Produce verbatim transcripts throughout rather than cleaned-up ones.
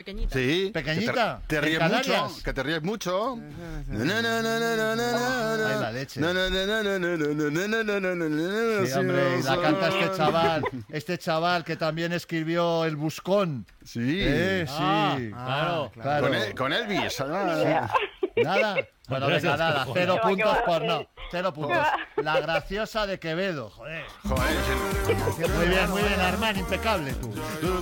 pequeñita. Sí. ¿Pequeñita? Te, te ríes mucho. Que te ríes mucho. Ay, la leche. Sí, hombre, y la canta este chaval. Este chaval que también escribió El Buscón. Sí. Eh, sí. Ah, claro. Claro. Con, el, con Elvis. Nada. Bueno, venga, nada. Cero puntos por no. Cero puntos. La graciosa de Quevedo. Joder. Joder. Muy bien, muy bien, Armán. Impecable tú.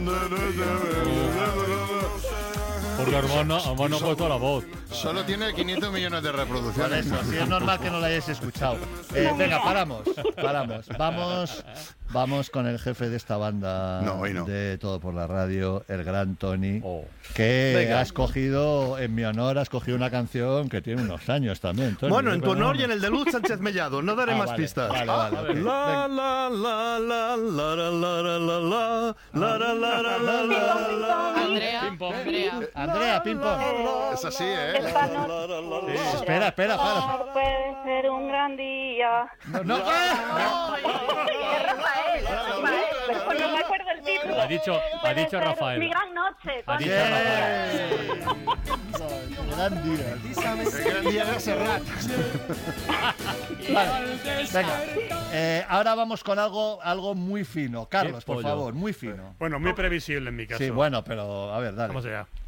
Porque Armán no, Armán no ha puesto la voz. Solo tiene quinientos millones de Por reproducciones. eso, sí, es normal que no la hayáis escuchado. Eh, venga, paramos. Paramos. Vamos, vamos con el jefe de esta banda No, hoy no. de Todo por la Radio, el gran Tony, Oh. que Venga. ha escogido, en mi honor, ha escogido una canción que tiene unos años también, Tony. Bueno, en tu Pero- honor y en el de Luz Sánchez Mellado. No daré Ah, más vale, pistas. Vale, vale, Ah, ok. La la la la la la la la la la la la la la la la la. Andrea, Pim, pom. Andrea. Andrea, pim pom. Es así, ¿eh? Esta noche Espera, espera, para. puede ser un gran día. No, no, Es Rafael, es Rafael. Pues no me acuerdo el título. Ha dicho, ha Puede dicho ser Rafael. Mi gran noche. Ha dicho Bien. Rafael. Gran día. El gran día de Serrat. Vale, venga. Eh, ahora vamos con algo, algo muy fino. Carlos, Qué por pollo. favor, muy fino. Bueno, muy previsible en mi caso. Sí, bueno, pero a ver, dale. Vamos allá.